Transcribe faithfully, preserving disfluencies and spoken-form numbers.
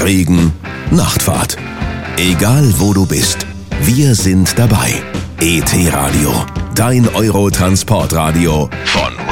Regen, Nachtfahrt. Egal wo du bist, wir sind dabei. E T Radio, dein Euro-Transportradio von